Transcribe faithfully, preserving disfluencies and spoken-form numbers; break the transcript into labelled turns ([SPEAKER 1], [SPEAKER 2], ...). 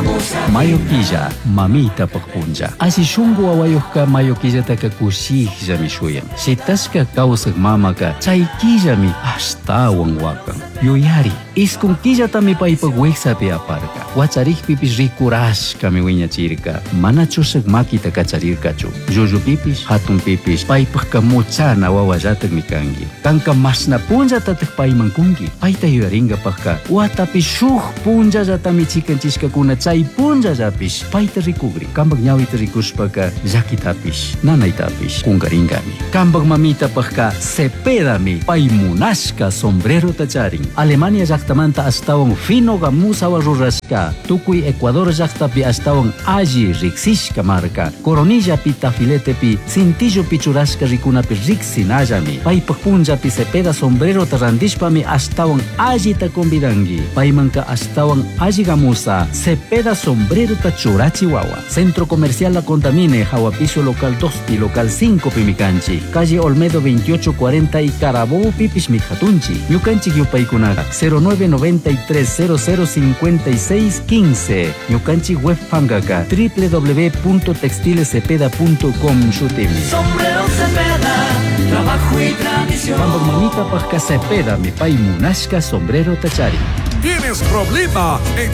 [SPEAKER 1] Mayoquilla, mamita pagpunja. Asi shungu awayuhka mayoquilla taka kushihja mi shuyan. Si taska kausak mamaka, chaykilla mi hasta wangwakan. Yuyari, iskun killa tami paipagweksa pi aparka. Wacharik pipis rikurash kami wiña chirka. Mana chusak makita kacharirkachu. Yuyu pipis, hatun pipis, paipagka muchana wawajatak mi kangi. Kanka masna punja tatak paimankungi. Paita yuyaringa pagka. Watapi shuh punja jatami chikanchishka kuna chay punja japis. Paita rikugri. Kambag nyawita rikushpaka jakitapish. Nanaitapish. Kungaringami. Kambag mamita pagka sepedami. Paimunashka sombrero tacharing. Alemania llaqtamanta astawan fino gamusa rurashka. Tukui Ecuador llaqtapi astawan alli riksishka marka. Coronilla pi tafilete pi cintillo pichurashka rikunapi riksinallami. Paypaq punjapi cepeda sombrero tarandishpami astawan alli ta convidangi. Paymanka astawan alli gamusa cepeda sombrero ta churachi wawa. Centro Comercial La Contamine, Hawapiso local dos pi local cinco pi mikanchi. Calle Olmedo veintiocho cuarenta y Carabobo pipis mikhatunchi. Ñukanchi yupaykunaga cero nueve noventa y tres cero cero cincuenta y seis quince. Ñukanchi web fangaka w w w punto textilesepeda punto com shutimi.
[SPEAKER 2] Sombrero Cepeda, trabajo y tradición.
[SPEAKER 1] Kambag mamita pagka Cepeda mi pay munashka sombrero tachari.
[SPEAKER 3] ¿Tienes problema en